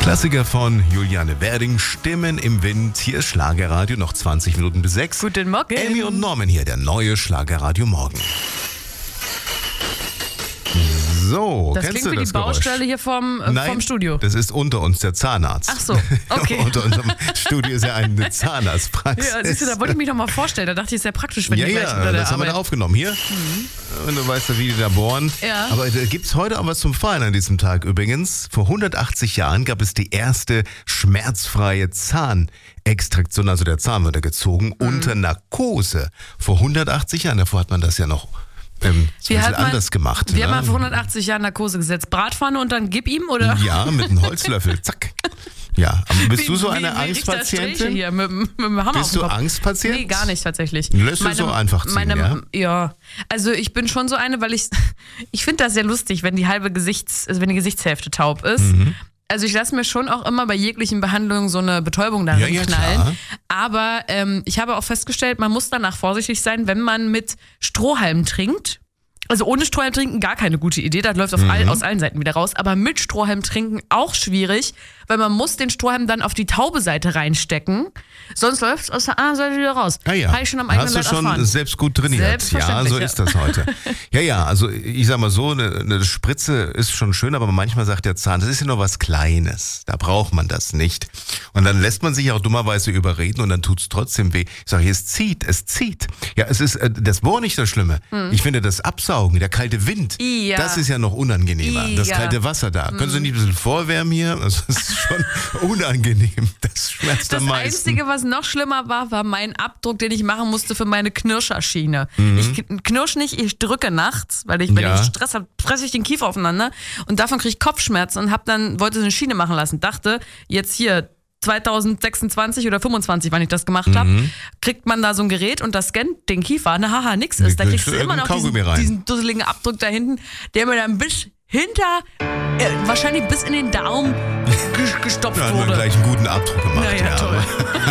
Klassiker von Juliane Werding, Stimmen im Wind. Hier ist Schlagerradio, noch 20 Minuten bis 6. Guten Morgen. Amy und Norman hier, der neue Schlagerradio Morgen. So, Das kennst klingt du wie das die Baustelle Geräusch? hier Nein, vom Studio. Das ist unter uns der Zahnarzt. Ach so, okay. Unter unserem Studio ist ja eine Zahnarztpraxis. Ja, siehst du, da wollte ich mich doch mal vorstellen. Da dachte ich, ist ja praktisch, wenn Ja, die gleich unter der das haben wir da Arbeit. aufgenommen. Hier, und du weißt ja, wie die da bohren. Ja. Aber da gibt es heute auch was zum Feiern an diesem Tag übrigens. Vor 180 Jahren gab es die erste schmerzfreie Zahnextraktion, also der Zahn wurde gezogen, unter Narkose. Vor 180 Jahren, davor hat man das ja noch so ein bisschen anders gemacht. Wir haben mal vor 180 Jahren Narkose gesetzt. Bratpfanne und dann gib ihm, oder? Ja, mit einem Holzlöffel, zack. Ja, aber bist du so Wie eine Richter Angstpatientin? Sträche hier mit dem Hammer Bist auf dem du Kopf. Angstpatient? Nee, gar nicht tatsächlich. Lässt du so einfach ziehen, ja? Also ich bin schon so eine, weil ich finde das sehr lustig, wenn die halbe wenn die Gesichtshälfte taub ist. Also ich lasse mir schon auch immer bei jeglichen Behandlungen so eine Betäubung darin Ja, knallen. klar. Aber ich habe auch festgestellt, man muss danach vorsichtig sein, wenn man mit Strohhalm trinkt. Also ohne Strohhalm trinken gar keine gute Idee, das läuft aus allen Seiten wieder raus. Aber mit Strohhalm trinken auch schwierig, weil man muss den Strohhalm dann auf die taube Seite reinstecken, sonst läuft es aus der anderen Seite wieder raus. Ah ja. Habe ich schon am eigenen Hast du Leib schon erfahren. selbst gut trainiert. Ja, Selbstverständlich, so ja. ist das heute. Ja, also ich sag mal so, eine Spritze ist schon schön, aber manchmal sagt der Zahn, das ist ja nur was Kleines, da braucht man das nicht. Und dann lässt man sich auch dummerweise überreden und dann tut's trotzdem weh. Ich sage, es zieht. Ja, es ist das Bohren nicht das Schlimme. Ich finde das Absaugen, der kalte Wind, Ja. das ist ja noch unangenehmer. Das Ja. kalte Wasser da. Können Sie nicht ein bisschen vorwärmen hier? Das ist schon unangenehm. Das schmerzt Das am meisten. Einzige, was noch schlimmer war mein Abdruck, den ich machen musste für meine Knirscherschiene. Ich knirsch nicht, ich drücke nachts, weil wenn ich Stress habe, presse ich den Kiefer aufeinander und davon kriege ich Kopfschmerzen und wollte eine Schiene machen lassen. Dachte, jetzt hier 2026 oder 25, wann ich das gemacht habe, kriegt man da so ein Gerät und das scannt den Kiefer. Na haha, nix ist. Da kriegst du immer noch diesen dusseligen Abdruck da hinten, der mir dann bis wahrscheinlich bis in den Daumen gestopft Da hat man wurde. gleich einen guten Abdruck gemacht. Naja, toll.